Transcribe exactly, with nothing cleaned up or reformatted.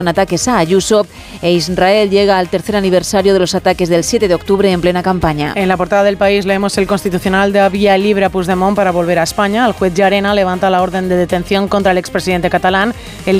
ataques a Ayuso, e Israel llega al tercer aniversario de los ataques del siete de octubre en plena campaña. En la portada del País leemos: el Constitucional da vía libre a Puigdemont para volver a España. El juez Llarena levanta la orden de detención contra el expresidente catalán. El